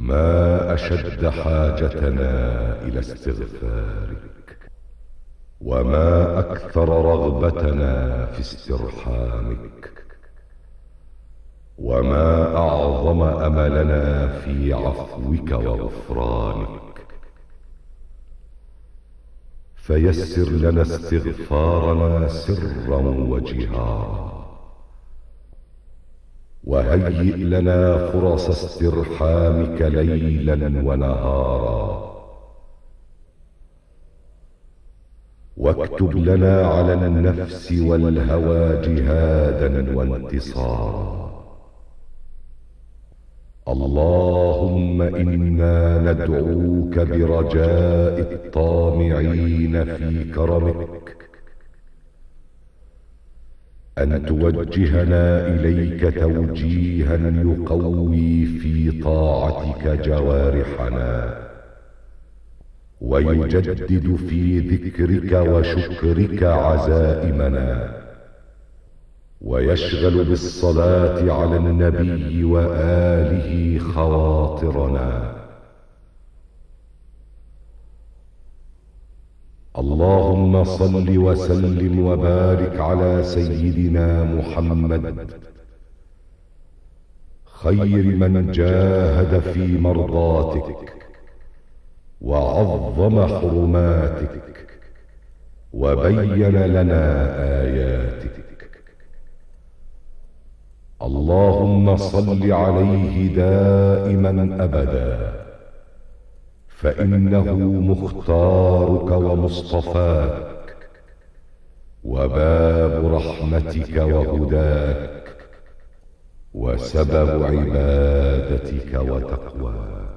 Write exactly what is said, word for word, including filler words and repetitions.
ما أشد حاجتنا إلى استغفارك، وما أكثر رغبتنا في استرحامك، وما أعظم أملنا في عفوك وغفرانك. فيسر لنا استغفارنا سرا وجهارا، وهيئ لنا فرص استرحامك ليلا ونهارا، واكتب لنا على النفس والهوى جهادا وانتصارا. اللهم إنا ندعوك برجاء الطامعين في كرمك أن توجهنا إليك توجيها يقوي في طاعتك جوارحنا، ويجدد في ذكرك وشكرك عزائمنا، ويشغل بالصلاة على النبي وآله خواطرنا. اللهم صل وسلم وبارك على سيدنا محمد، خير من جاهد في مرضاتك وعظم حرماتك وبين لنا آياتك. اللهم صل عليه دائما أبدا، فإنه مختارك ومصطفاك وباب رحمتك وهداك وسبب عبادتك وتقواك.